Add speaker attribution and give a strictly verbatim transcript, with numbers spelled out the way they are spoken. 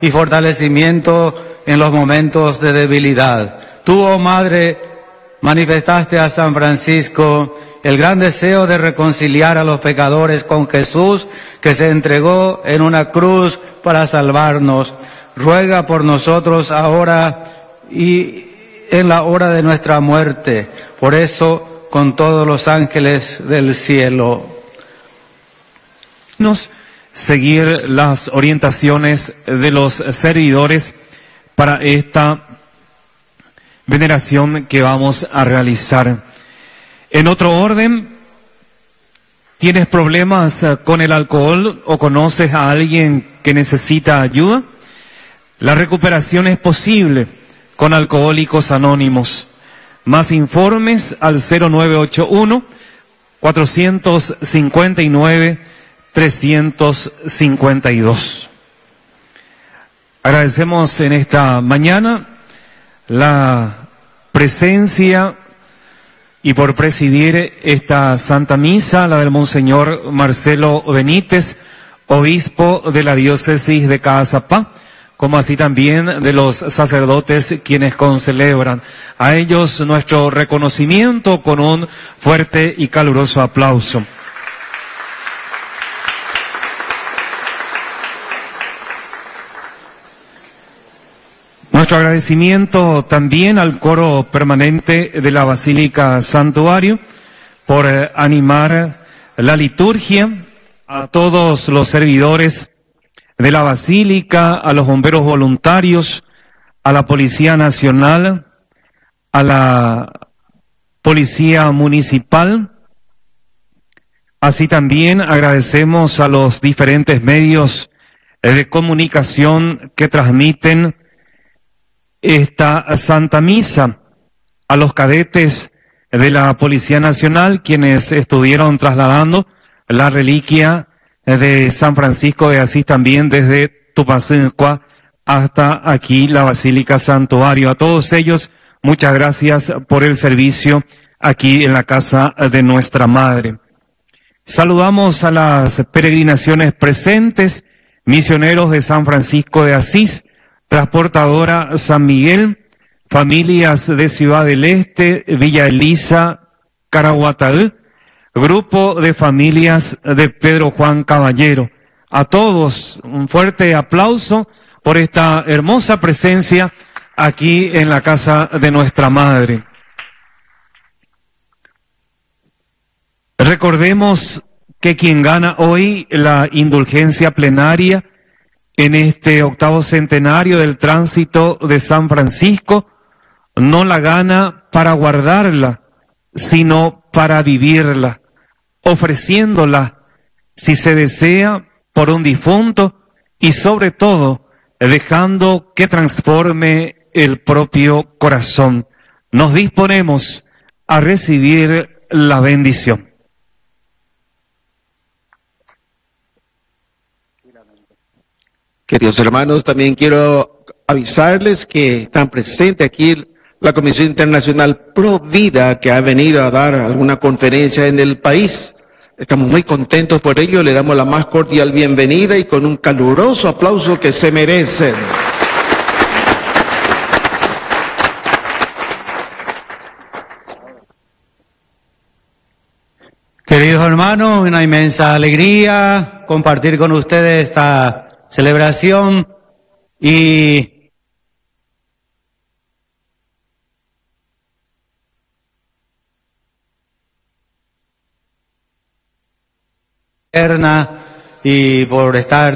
Speaker 1: y fortalecimiento en los momentos de debilidad. Tú, oh Madre, manifestaste a San Francisco el gran deseo de reconciliar a los pecadores con Jesús, que se entregó en una cruz para salvarnos. Ruega por nosotros ahora y en la hora de nuestra muerte. Por eso, con todos los ángeles del cielo.
Speaker 2: Nos seguir las orientaciones de los servidores para esta veneración que vamos a realizar. En otro orden, ¿tienes problemas con el alcohol o conoces a alguien que necesita ayuda? La recuperación es posible con Alcohólicos Anónimos. Más informes al cero nueve ocho uno, cuatro cinco nueve, tres cinco dos. Agradecemos en esta mañana la presencia y por presidir esta Santa Misa, la del Monseñor Marcelo Benítez, obispo de la diócesis de Caazapá, como así también de los sacerdotes quienes concelebran. A ellos nuestro reconocimiento con un fuerte y caluroso aplauso. Nuestro agradecimiento también al coro permanente de la Basílica Santuario por eh, animar la liturgia, a todos los servidores de la Basílica, a los bomberos voluntarios, a la Policía Nacional, a la Policía Municipal. Así también agradecemos a los diferentes medios de comunicación que transmiten esta Santa Misa, a los cadetes de la Policía Nacional, quienes estuvieron trasladando la reliquia de San Francisco de Asís también desde Tupacincua hasta aquí la Basílica Santuario. A todos ellos, muchas gracias por el servicio aquí en la casa de nuestra Madre. Saludamos a las peregrinaciones presentes, misioneros de San Francisco de Asís, Transportadora San Miguel, familias de Ciudad del Este, Villa Elisa, Caraguatá, grupo de familias de Pedro Juan Caballero. A todos un fuerte aplauso por esta hermosa presencia aquí en la casa de nuestra Madre. Recordemos que quien gana hoy la indulgencia plenaria en este octavo centenario del tránsito de San Francisco, no la gana para guardarla, sino para vivirla, ofreciéndola, si se desea, por un difunto y sobre todo, dejando que transforme el propio corazón. Nos disponemos a recibir la bendición.
Speaker 3: Queridos hermanos, también quiero avisarles que están presentes aquí la Comisión Internacional Pro Vida, que ha venido a dar alguna conferencia en el país. Estamos muy contentos por ello, le damos la más cordial bienvenida y con un caluroso aplauso que se merecen.
Speaker 1: Queridos hermanos, una inmensa alegría compartir con ustedes esta celebración y y por estar